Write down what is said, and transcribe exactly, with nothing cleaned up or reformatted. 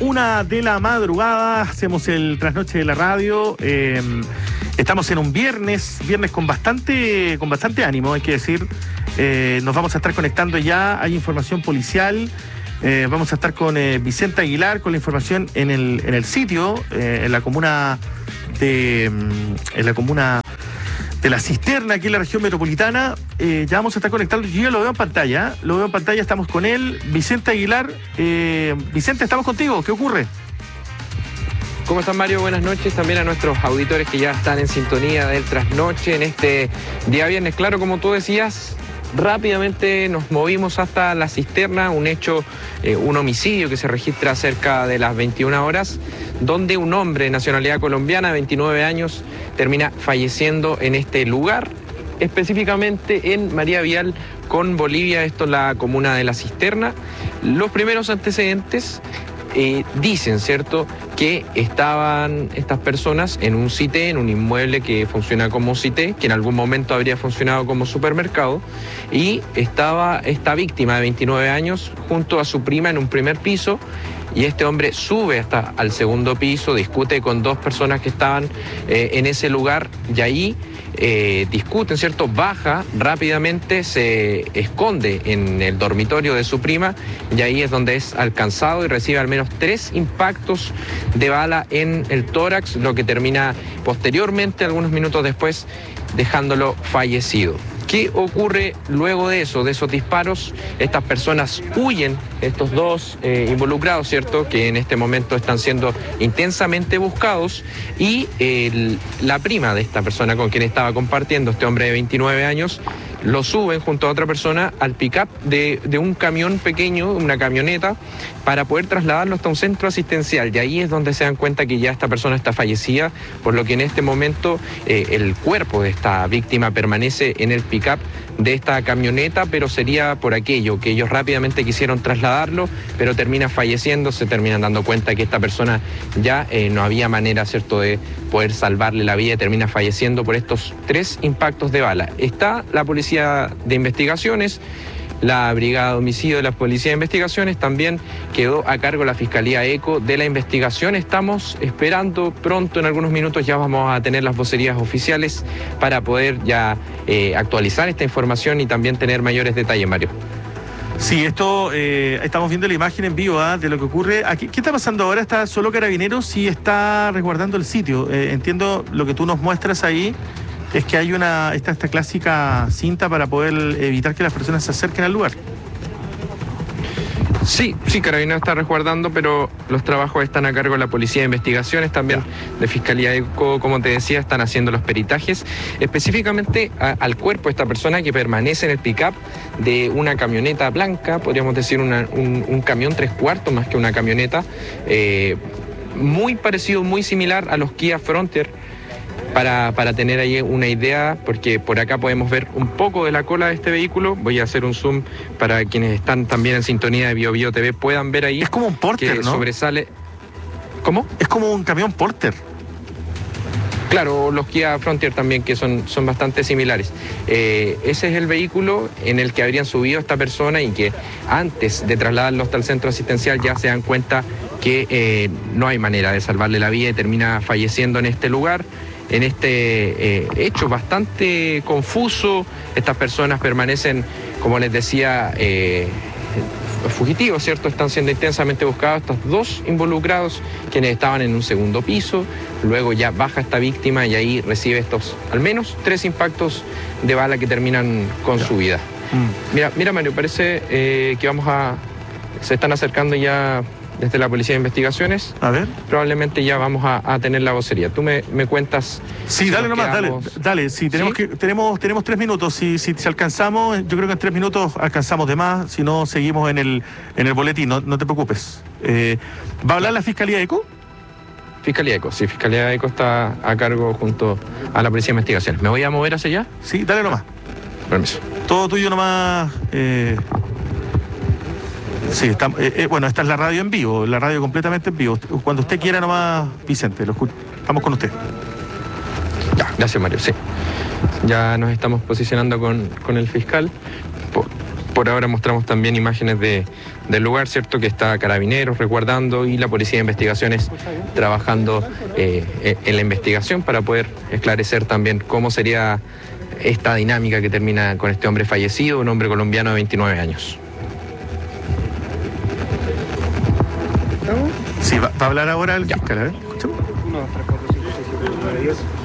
una de la madrugada, hacemos el trasnoche de la radio. Eh, estamos en un viernes, viernes con bastante, con bastante ánimo, hay que decir. Eh, nos vamos a estar conectando ya, hay información policial. Eh, vamos a estar con eh, Vicente Aguilar con la información en el, en el sitio, eh, en la comuna de en la comuna de La Cisterna, aquí en la región metropolitana. Eh, ya vamos a estar conectando. Yo ya lo veo en pantalla, lo veo en pantalla, estamos con él, Vicente Aguilar. Eh, Vicente, estamos contigo, ¿qué ocurre? ¿Cómo están, Mario? Buenas noches también a nuestros auditores que ya están en sintonía del trasnoche en este día viernes. Claro, como tú decías, rápidamente nos movimos hasta La Cisterna, un hecho, eh, un homicidio que se registra cerca de las veintiuna horas, donde un hombre de nacionalidad colombiana de veintinueve años termina falleciendo en este lugar, específicamente en María Vial con Bolivia, esto es la comuna de La Cisterna. Los primeros antecedentes eh, dicen, ¿cierto?, que estaban estas personas en un cité, en un inmueble que funciona como cité, que en algún momento habría funcionado como supermercado, y estaba esta víctima de veintinueve años junto a su prima en un primer piso, y este hombre sube hasta al segundo piso, discute con dos personas que estaban eh, en ese lugar, y ahí eh, discuten, ¿cierto? Baja rápidamente, se esconde en el dormitorio de su prima, y ahí es donde es alcanzado y recibe al menos tres impactos de bala en el tórax, lo que termina posteriormente, algunos minutos después, dejándolo fallecido. ¿Qué ocurre luego de eso, de esos disparos? Estas personas huyen, estos dos eh, involucrados, ¿cierto?, que en este momento están siendo intensamente buscados, y eh, la prima de esta persona con quien estaba compartiendo, este hombre de veintinueve años, lo suben junto a otra persona al pick-up de, de un camión pequeño, una camioneta, para poder trasladarlo hasta un centro asistencial. Y ahí es donde se dan cuenta que ya esta persona está fallecida, por lo que en este momento eh, el cuerpo de esta víctima permanece en el pick-up de esta camioneta, pero sería por aquello que ellos rápidamente quisieron trasladarlo, pero termina falleciendo, se terminan dando cuenta que esta persona ya eh, no había manera, ¿cierto?, de poder salvarle la vida, y termina falleciendo por estos tres impactos de bala. Está la Policía de Investigaciones, la Brigada de Homicidio de la Policía de Investigaciones, también quedó a cargo la Fiscalía ECO de la investigación. Estamos esperando pronto, en algunos minutos ya vamos a tener las vocerías oficiales para poder ya eh, actualizar esta información y también tener mayores detalles, Mario. Sí, esto, eh, estamos viendo la imagen en vivo ¿eh? de lo que ocurre. Aquí, ¿qué está pasando ahora? ¿Está solo Carabineros y está resguardando el sitio? Eh, entiendo lo que tú nos muestras ahí. Es que hay una esta, esta clásica cinta para poder evitar que las personas se acerquen al lugar. Sí, sí, Carabineros está resguardando, pero los trabajos están a cargo de la Policía de Investigaciones, también ya. de Fiscalía ECO, como te decía, están haciendo los peritajes, específicamente a, al cuerpo de esta persona que permanece en el pick-up de una camioneta blanca, podríamos decir una, un, un camión tres cuartos más que una camioneta, eh, muy parecido, muy similar a los Kia Frontier, Para, para tener ahí una idea, porque por acá podemos ver un poco de la cola de este vehículo. Voy a hacer un zoom para quienes están también en sintonía de Bio Bio T V, puedan ver ahí. Es como un Porter, que ¿no? Sobresale. ¿Cómo? Es como un camión Porter. Claro, los Kia Frontier también, que son, son bastante similares. Eh, ese es el vehículo en el que habrían subido a esta persona, y que antes de trasladarlo hasta el centro asistencial ya se dan cuenta que eh, no hay manera de salvarle la vida, y termina falleciendo en este lugar. En este eh, hecho bastante confuso, estas personas permanecen, como les decía, eh, fugitivos, ¿cierto? Están siendo intensamente buscados estos dos involucrados, quienes estaban en un segundo piso. Luego ya baja esta víctima y ahí recibe estos, al menos, tres impactos de bala que terminan con ya. su vida. Mm. Mira, mira, Mario, parece eh, que vamos a... se están acercando ya desde la Policía de Investigaciones. A ver. Probablemente ya vamos a, a tener la vocería. Tú me, me cuentas... Sí, si dale nomás, quedamos... dale, dale. Sí, tenemos, ¿Sí? Que, tenemos, tenemos tres minutos. Si, si, si alcanzamos, yo creo que en tres minutos alcanzamos de más. Si no, seguimos en el, en el boletín. No, no te preocupes. Eh, ¿Va a hablar la Fiscalía ECO? Fiscalía ECO, sí. Fiscalía ECO está a cargo junto a la Policía de Investigaciones. ¿Me voy a mover hacia allá? Sí, dale nomás. Permiso. Todo tuyo nomás... Eh... Sí, está, eh, eh, bueno, esta es la radio en vivo, la radio completamente en vivo. Cuando usted quiera nomás, Vicente, lo estamos con usted. Ya, gracias, Mario, sí. Ya nos estamos posicionando con, con el fiscal. Por, por ahora mostramos también imágenes de, del lugar, ¿cierto? Que está Carabineros resguardando y la Policía de Investigaciones trabajando eh, en la investigación para poder esclarecer también cómo sería esta dinámica que termina con este hombre fallecido, un hombre colombiano de veintinueve años. Sí, va, va a hablar ahora el fiscal, ¿eh? ¿Escuchamos? uno, tres, cuatro, cinco, seis, siete, ocho, nueve, diez.